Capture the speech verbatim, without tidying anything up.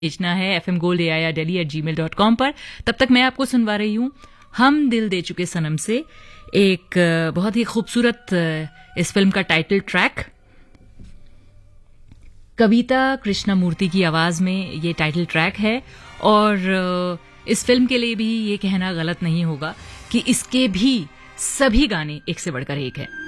भेजना है F M gold A I R daily eight ji mail dot com पर। तब तक मैं आपको सुनवा रही हूँ हम दिल दे चुके सनम से एक बहुत ही खूबसूरत इस फिल्म का टाइटल ट्रैक। कविता कृष्णमूर्ति की आवाज में ये टाइटल ट्रैक है और इस फिल्म के लिए भी ये कहना गलत नहीं होगा कि इसके भी सभी गाने एक से बढ़कर एक है।